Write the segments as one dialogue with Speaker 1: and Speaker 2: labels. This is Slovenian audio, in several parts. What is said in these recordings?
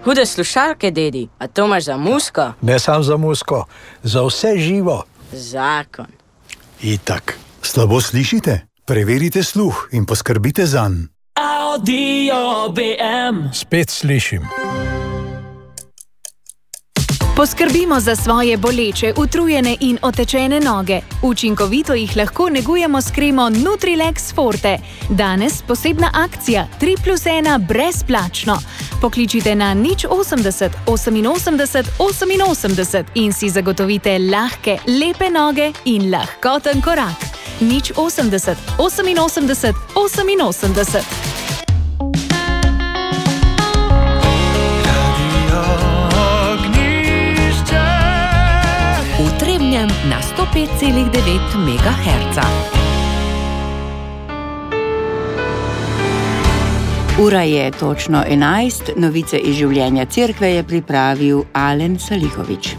Speaker 1: Hude slušalke, dedi, a to imaš za musko?
Speaker 2: Ne samo za musko, za vse živo.
Speaker 1: Zakon.
Speaker 3: Itak. Slabo slišite? Preverite sluh in poskrbite zanj.
Speaker 4: Audio BM.
Speaker 2: Spet slišim.
Speaker 5: Poskrbimo za svoje boleče, utrujene in otečene noge. Učinkovito jih lahko negujemo s kremo Nutrilex Forte. Danes posebna akcija 3+1 brezplačno. Pokličite na 080 88 88 in si zagotovite lahke, lepe noge in lahkoten korak. 080 88 88.
Speaker 6: Na 105,9 MHz. Ura je točno 11, novice iz življenja cerkve je pripravil Alen Salihović.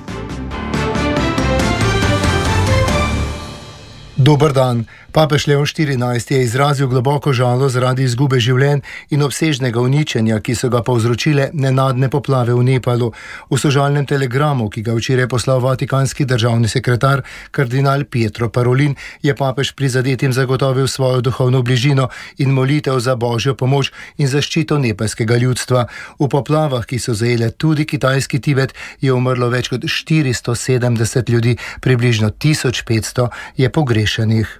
Speaker 7: Dober dan. Papež Leon XIV je izrazil globoko žalost zaradi izgube življenj in obsežnega uničenja, ki so ga povzročile nenadne poplave v Nepalu. V sožalnem telegramu, ki ga včeraj poslal vatikanski državni sekretar kardinal Pietro Parolin, je papež prizadetim zagotovil svojo duhovno bližino in molitev za božjo pomoč in zaščito nepalskega ljudstva. V poplavah, ki so zajele tudi kitajski Tibet, je umrlo več kot 470 ljudi, približno 1500 je pogrešanih.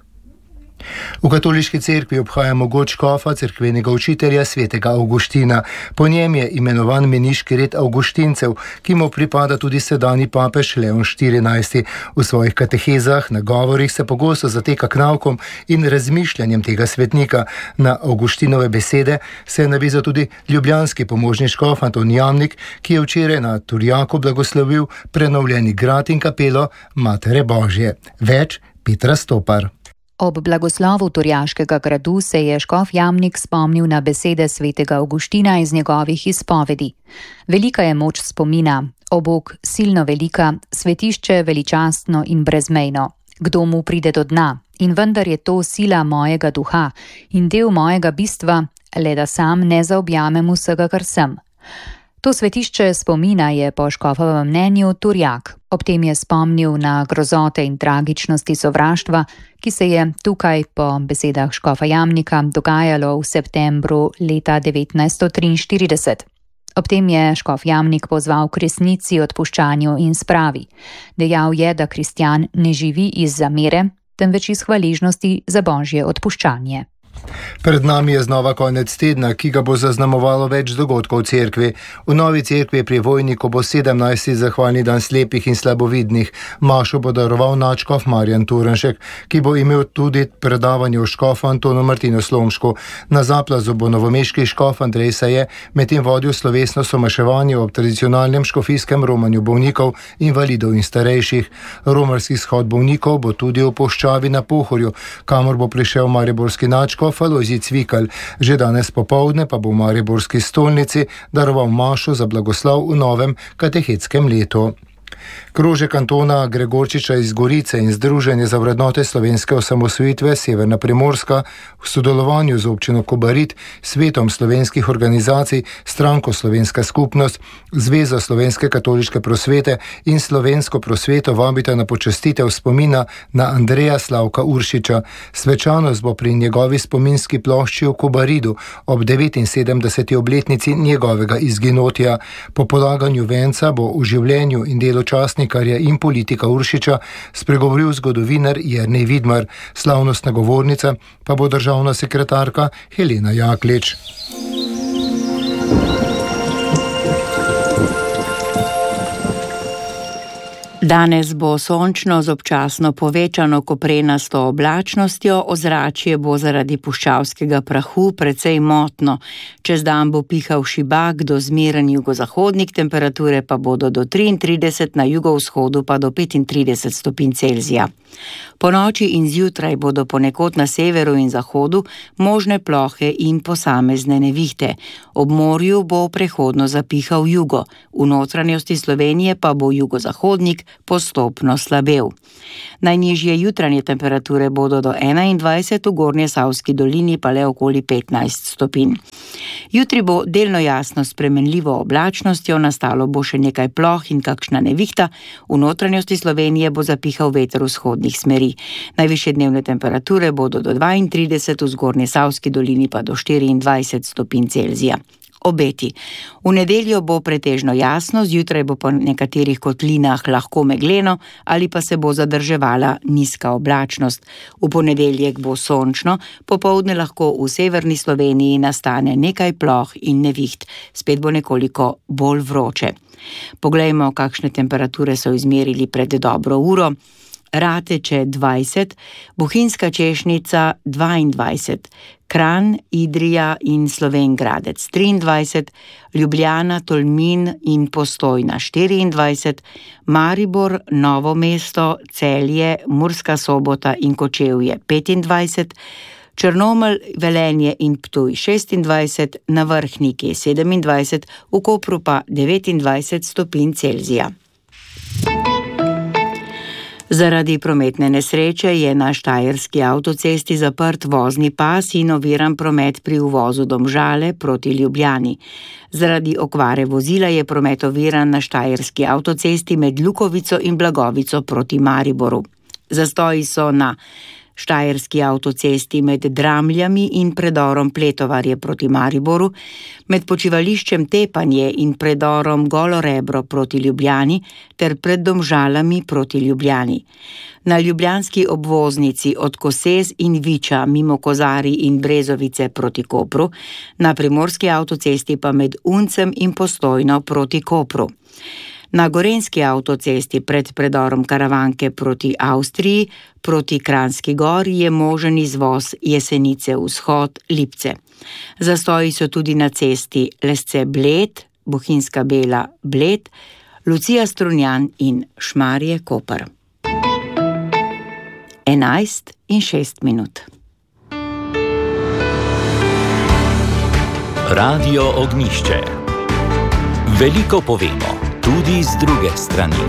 Speaker 7: V katoliški cerkvi obhajamo god škofa, cerkvenega učitelja svetega Avguština. Po njem je imenovan meniški red Avguštincev, ki mu pripada tudi sedanji papež Leon XIV. V svojih katehezah, nagovorih se pogosto zateka k naukom in razmišljanjem tega svetnika. Na Avguštinove besede se je navezal tudi ljubljanski pomožni škof Anton Jamnik, ki je včeraj na Turjaku blagoslovil prenovljeni grad in kapelo Matere Božje. Več Petra Stopar.
Speaker 8: Ob blagoslovu Turjaškega gradu se je škof Jamnik spomnil na besede svetega Avguština iz njegovih izpovedi. Velika je moč spomina, o Bog silno velika, svetišče veličastno in brezmejno. Kdo mu pride do dna? In vendar je to sila mojega duha in del mojega bistva, le da sam ne zaobjamem vsega, kar sem. To svetišče spomina je po škofovem mnenju Turjak. Ob tem je spomnil na grozote in tragičnosti sovraštva, ki se je tukaj po besedah škofa Jamnika dogajalo v septembru leta 1943. Ob tem je škof Jamnik pozval k resnici, odpuščanju in spravi. Dejal je, da kristjan ne živi iz zamere, temveč iz hvaležnosti za božje odpuščanje.
Speaker 7: Pred nami je znova konec tedna, ki ga bo zaznamovalo več dogodkov v cerkvi. V novi cerkvi pri Vojniku bo 17. zahvalni dan slepih in slabovidnih. Mašo bo daroval nadškof Marjan Turnšek, ki bo imel tudi predavanje o škofu Antonu Martinu Slomšku. Na Zaplazu bo novomeški škof Andrej Saje medtem vodil slovesno somaševanje ob tradicionalnem škofijskem romanju bolnikov, invalidov in starejših. Romarski shod bolnikov bo tudi v Puščavi na Pohorju, kamor bo prišel mariborski nadškof Alojzij Cvikl. Že danes popoldne pa bo v mariborski stolnici daroval mašo za blagoslov v novem katehetskem letu. Krožek Antona Gregorčiča iz Gorice in Združenje za vrednote slovenske osamosvojitve Severna Primorska v sodelovanju z občino Kobarid, Svetom slovenskih organizacij, Stranko Slovenska skupnost, Zvezo slovenske katoliške prosvete in Slovensko prosveto vabita na počastitev spomina na Andreja Slavka Uršiča. Svečanost bo pri njegovi spominski plošči v Kobaridu ob 79. obletnici njegovega izginotja. Po polaganju venca bo v življenju in delu časnikarja in politika Uršiča spregovoril zgodovinar Jernej Vidmar, slavnostna govornica pa bo državna sekretarka Helena Jaklič.
Speaker 6: Danes bo sončno z občasno povečano koprenasto oblačnostjo, ozračje bo zaradi puščavskega prahu precej motno. Čez dan bo pihal šibak do zmeren jugozahodnik, temperature pa bodo do 33, na jugovzhodu pa do 35 stopinj Celzija. Po noči in zjutraj bodo ponekod na severu in zahodu možne plohe in posamezne nevihte. Ob morju bo prehodno zapihal jugo, v notranjosti Slovenije pa bo jugozahodnik postopno slabel. Najnižje jutranje temperature bodo do 21, v Gornjesavski dolini pa le okoli 15 stopinj. Jutri bo delno jasno s spremenljivo oblačnostjo, nastalo bo še nekaj ploh in kakšna nevihta, v notranjosti Slovenije bo zapihal veter vzhodnih smeri. Najvišje dnevne temperature bodo do 32, v Zgornjesavski dolini pa do 24 stopinj Celzija. Obeti. V nedeljo bo pretežno jasno, zjutraj bo po nekaterih kotlinah lahko megleno ali pa se bo zadrževala nizka oblačnost. V ponedeljek bo sončno, popoldne lahko v severni Sloveniji nastane nekaj ploh in neviht, spet bo nekoliko bolj vroče. Poglejmo, kakšne temperature so izmerili pred dobro uro. Rateče 20, Bohinjska Češnica 22, Kranj, Idrija in Slovenj Gradec 23, Ljubljana, Tolmin in Postojna 24, Maribor, Novo mesto, Celje, Murska Sobota in Kočevje 25, Črnomelj, Velenje in Ptuj 26, na Vrhniki 27, v Kopru pa 29 stopinj Celzija. Zaradi prometne nesreče je na štajerski avtocesti zaprt vozni pas in oviran promet pri uvozu Domžale proti Ljubljani. Zaradi okvare vozila je promet oviran na štajerski avtocesti med Lukovico in Blagovico proti Mariboru. Zastoji so na štajerski avtocesti med Dramljami in predorom Pletovarje proti Mariboru, med počivališčem Tepanje in predorom Golo Rebro proti Ljubljani ter pred Domžalami proti Ljubljani. Na ljubljanski obvoznici od Kosez in Viča mimo Kozari in Brezovice proti Kopru, na primorski avtocesti pa med Uncem in Postojno proti Kopru. Na gorenjski avtocesti pred predorom Karavanke proti Avstriji, proti Kranjski Gori je možen izvoz Jesenice vzhod Lipce. Zastoji so tudi na cesti Lesce Bled, Bohinjska Bela Bled, Lucija Strunjan in Šmarje Koper. 11:06.
Speaker 4: Radio Ognjišče. Veliko povemo. Tudi z druge strani.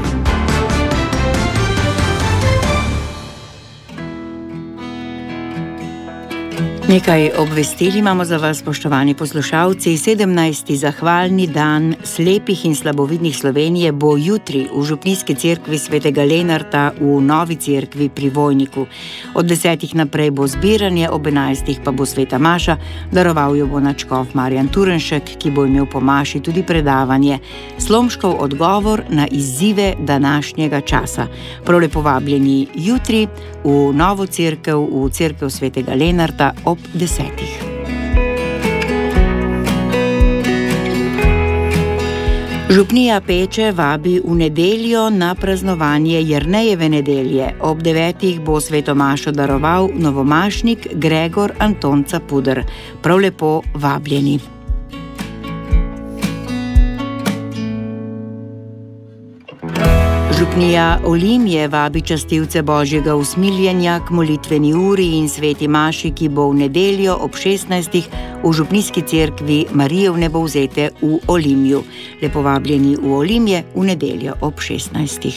Speaker 6: Nekaj obvestil imamo za vas, spoštovani poslušalci. 17. zahvalni dan slepih in slabovidnih Slovenije bo jutri v Župnijski cerkvi svetega Lenarta v Novi cerkvi pri Vojniku. Od 10. naprej bo zbiranje, ob 11. pa bo sveta maša, daroval jo bo nadškof Marjan Turnšek, ki bo imel po maši tudi predavanje Slomškov odgovor na izzive današnjega časa. Prav lepo vabljeni jutri v Novo cerkev, v cerkev svetega Lenarta ob 10. Župnija Peče vabi v nedeljo na praznovanje Jernejeve nedelje. Ob 9. bo sveto mašo daroval novomašnik Gregor Antonca Puder. Prav lepo vabljeni. Župnija Olimje vabi častilce Božjega usmiljenja k molitveni uri in sveti maši, ki bo v nedeljo ob 16. v Župnijski cerkvi Marije Vnebovzete v Olimju. Lepo vabljeni v Olimje v nedeljo ob 16.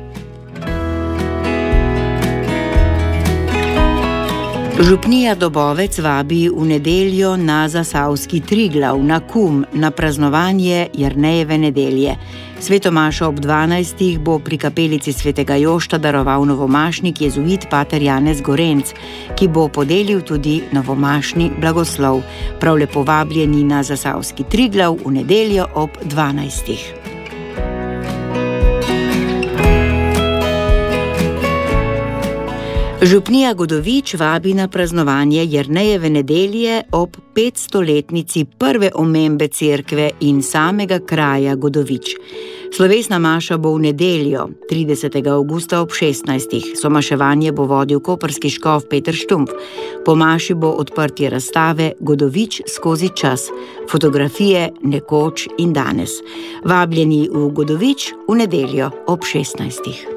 Speaker 6: Župnija Dobovec vabi v nedeljo na Zasavski Triglav, na Kum, na praznovanje Jernejeve nedelje. Sveto mašo ob 12. bo pri kapelici svetega Jošta daroval novomašnik jezuit pater Janez Gorenc, ki bo podelil tudi novomašni blagoslov. Prav lepo vabljeni na Zasavski Triglav v nedeljo ob 12. Župnija Godovič vabi na praznovanje Jernejeve nedelje ob 500-letnici prve omembe cerkve in samega kraja Godovič. Slovesna maša bo v nedeljo, 30. avgusta ob 16. Somaševanje bo vodil koprski škof Peter Štumpf. Po maši bo odprtje razstave Godovič skozi čas, fotografije nekoč in danes. Vabljeni v Godovič v nedeljo ob 16.